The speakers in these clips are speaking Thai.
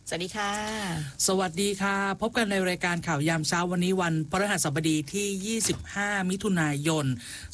สวัสดีค่ะสวัสดีค่ะพบกันในรายการข่าวยามเช้าวันนี้วันพฤหัสบดีที่25มิถุนายน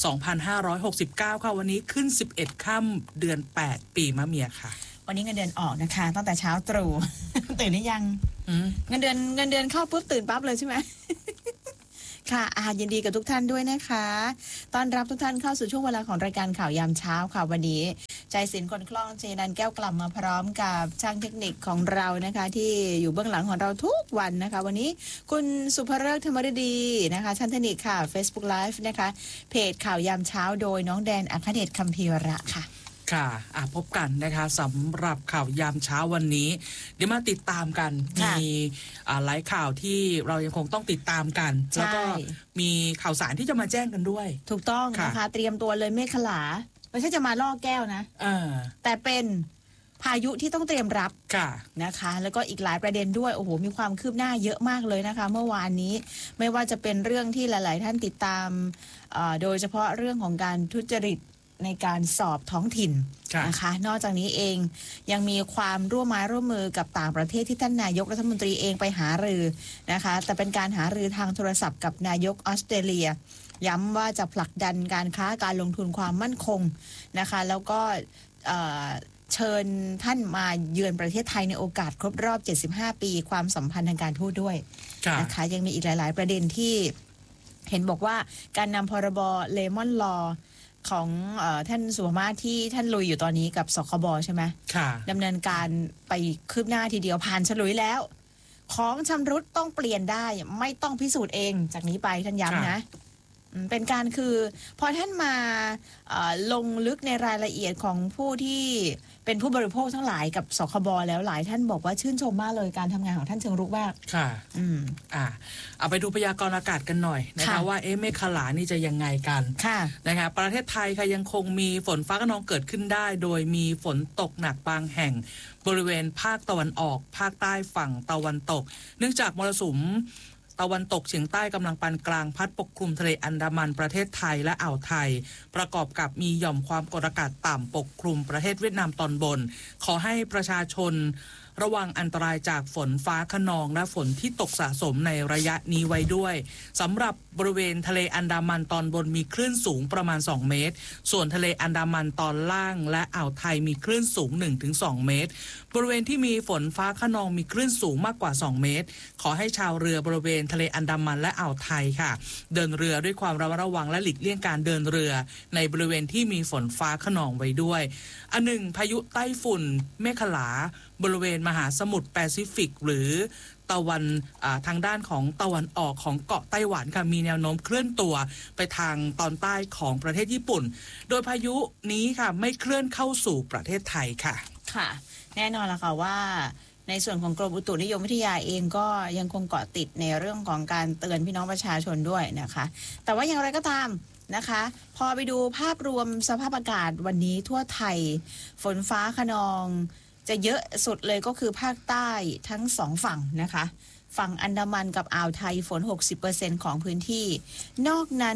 2569ค่ะวันนี้ขึ้น11ค่ำเดือน8ปีมะเมียค่ะวันนี้เงินเดือนออกนะคะตั้งแต่เช้าตรู่ ตื่นหรือยังเงินเดือนเข้าปุ๊บตื่นปั๊บเลยใช่ไหม ค่ะยินดีกับทุกท่านด้วยนะคะต้อนรับทุกท่านเข้าสู่ช่วงเวลาของรายการข่าวยามเช้าค่ะวันนี้ใจศิลป์คนคล่องเจนันแก้วกล่ำมาพร้อมกับช่างเทคนิคของเรานะคะที่อยู่เบื้องหลังของเราทุกวันนะคะวันนี้คุณสุภฤกษ์ธรรมฤดีนะคะช่างเทคนิคค่ะ Facebook Live นะคะเพจข่าวยามเช้าโดยน้องแดนอัครเดชคัมภีระค่ะค่ะพบกันนะคะสำหรับข่าวยามเช้าวันนี้เดี๋ยวมาติดตามกันมีหลายข่าวที่เรายังคงต้องติดตามกันแล้วก็มีข่าวสารที่จะมาแจ้งกันด้วยถูกต้องนะคะเตรียมตัวเลยเมฆขลาไม่ใช่จะมาล่อแก้วนะแต่เป็นพายุที่ต้องเตรียมรับนะคะแล้วก็อีกหลายประเด็นด้วยโอ้โหมีความคืบหน้าเยอะมากเลยนะคะเมื่อวานนี้ไม่ว่าจะเป็นเรื่องที่หลายๆท่านติดตามโดยเฉพาะเรื่องของการทุจริตในการสอบท้องถิ่นนะคะนอกจากนี้เองยังมีความร่วมไม้ร่วมมือกับต่างประเทศที่ท่านนายกรัฐมนตรีเองไปหารือนะคะแต่เป็นการหารือทางโทรศัพท์กับนายกออสเตรเลียย้ำว่าจะผลักดันการค้าการลงทุนความมั่นคงนะคะแล้วก็เชิญท่านมาเยือนประเทศไทยในโอกาสครบรอบ75ปีความสัมพันธ์ทางการทูตด้วยนะคะยังมีอีกหลายๆประเด็นที่เห็นบอกว่าการนำพรบเลมอนลอของท่านสุภมาศที่ท่านลุยอยู่ตอนนี้กับสคบใช่ไหมดำเนินการไปคืบหน้าทีเดียวผ่านฉลุยแล้วของชำรุดต้องเปลี่ยนได้ไม่ต้องพิสูจน์เองจากนี้ไปท่านย้ำนะเป็นการคือพอท่านมาลงลึกในรายละเอียดของผู้ที่เป็นผู้บริโภคทั้งหลายกับสคบแล้วหลายท่านบอกว่าชื่นชมมากเลยการทำงานของท่านเชิงรุกมากค่ะเอาไปดูพยากรณ์อากาศกันหน่อยนะคะว่าเมฆขลานี่จะยังไงกันนะคะประเทศไทยค่ะยังคงมีฝนฟ้าคะนองเกิดขึ้นได้โดยมีฝนตกหนักบางแห่งบริเวณภาคตะวันออกภาคใต้ฝั่งตะวันตกเนื่องจากมรสุมตะวันตกเฉียงใต้กำลังปานกลางพัดปกคลุมทะเลอันดามันประเทศไทยและอ่าวไทยประกอบกับมีหย่อมความกดอากาศต่ำปกคลุมประเทศเวียดนามตอนบนขอให้ประชาชนระวังอันตรายจากฝนฟ้าคะนองและฝนที่ตกสะสมในระยะนี้ไว้ด้วยสำหรับบริเวณทะเลอันดามันตอนบนมีคลื่นสูงประมาณ2เมตรส่วนทะเลอันดามันตอนล่างและอ่าวไทยมีคลื่นสูง 1-2 เมตรบริเวณที่มีฝนฟ้าคะนองมีคลื่นสูงมากกว่า2เมตรขอให้ชาวเรือบริเวณทะเลอันดามันและอ่าวไทยค่ะเดินเรือด้วยความระมัดระวังและหลีกเลี่ยงการเดินเรือในบริเวณที่มีฝนฟ้าคะนองไว้ด้วยอันหนึ่งพายุไต้ฝุ่นเมฆขลาบริเวณมหาสมุทรแปซิฟิกหรือตะวันทางด้านของตะวันออกของเกาะไต้หวันค่ะมีแนวโน้มเคลื่อนตัวไปทางตอนใต้ของประเทศญี่ปุ่นโดยพายุนี้ค่ะไม่เคลื่อนเข้าสู่ประเทศไทยค่ะค่ะแน่นอนละค่ะว่าในส่วนของกรมอุตุนิยมวิทยาเองก็ยังคงเกาะติดในเรื่องของการเตือนพี่น้องประชาชนด้วยนะคะแต่ว่าอย่างไรก็ตามนะคะพอไปดูภาพรวมสภาพอากาศวันนี้ทั่วไทยฝนฟ้าคะนองจะเยอะสุดเลยก็คือภาคใต้ทั้ง2ฝั่งนะคะฝั่งอันดามันกับอ่าวไทยฝน 60% ของพื้นที่นอกนั้น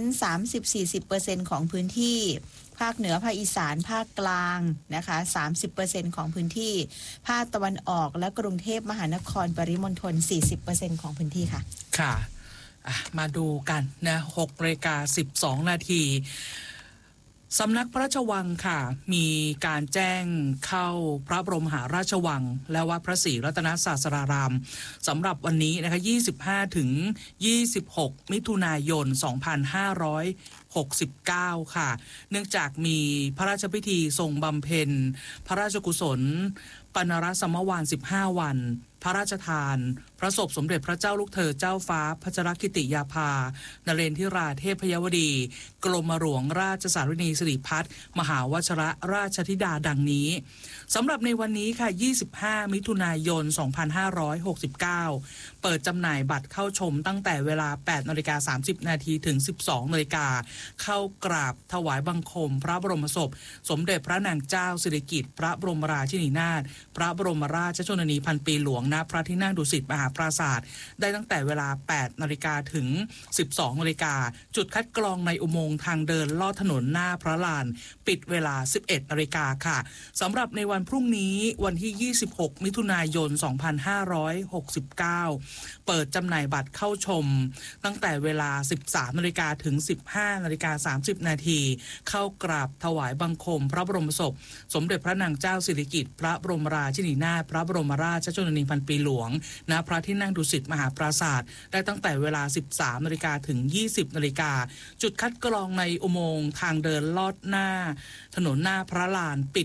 30-40% ของพื้นที่ภาคเหนือภาคอีสานภาคกลางนะคะ 30% ของพื้นที่ภาคตะวันออกและกรุงเทพมหานครปริมณฑล 40% ของพื้นที่ค่ะค่ะมาดูกันนะ6:12 นาทีสำนักพระราชวังค่ะมีการแจ้งเข้าพระบรมมหาราชวังและวัดพระศรีรัตนศาสดารามสำหรับวันนี้นะคะ25-26 มิถุนายน 2569 ค่ะเนื่องจากมีพระราชพิธีทรงบำเพ็ญพระราชกุศลปณรสมวาน15 วันพระราชทานพระศพสมเด็จพระเจ้าลูกเธอเจ้าฟ้าพัชรกิติยาภานเรนทิราเทพยวดีกรมหลวงราชสารินีสิริพัฒน์มหาวชรราชธิดาดังนี้สำหรับในวันนี้ค่ะ25 มิถุนายน 2569 เปิดจำหน่ายบัตรเข้าชมตั้งแต่เวลา 8:30 นาทีถึง 12:00 นเข้ากราบถวายบังคมพระบรมศพสมเด็จพระนางเจ้าสิริกิติ์พระบรมราชินีนาถพระบรมราชชนนีพันปีหลวงณพระที่นั่งดุสิตมหาปราสาทได้ตั้งแต่เวลา 8 นาฬิกาถึง 12 นาฬิกาจุดคัดกรองในอุโมงค์ทางเดินลอดถนนหน้าพระลานปิดเวลา 11 นาฬิกาค่ะสำหรับในวันพรุ่งนี้วันที่ 26 มิถุนายน 2569 เปิดจำหน่ายบัตรเข้าชมตั้งแต่เวลา 13 นาฬิกาถึง 15 นาฬิกา 30 นาทีเข้ากราบถวายบังคมพระบรมศพสมเด็จพระนางเจ้าสิริกิติ์พระบรมราชินีนาถพระบรมราชชนนีพันปีหลวงณพระที่นั่งดุสิตมหาปราสาทได้ตั้งแต่เวลา 13 นาฬิกาถึง 20 นาฬิกาจุดคัดกรองในอุโมงค์ทางเดินลอดหน้าถนนหน้าพระลานปิด